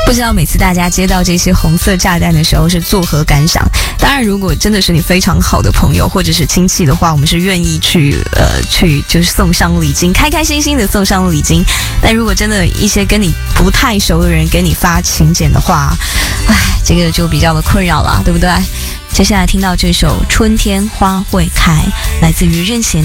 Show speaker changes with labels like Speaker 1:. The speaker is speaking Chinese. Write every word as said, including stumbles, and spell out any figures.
Speaker 1: 不知道每次大家接到这些红色炸弹的时候是作何感想？当然，如果真的是你非常好的朋友或者是亲戚的话，我们是愿意去呃去就是送上礼金，开开心心的送上礼金。但如果真的一些跟你不太熟的人给你发请柬的话，唉，这个就比较的困扰了，对不对？接下来听到这首《春天花会开》，来自于任贤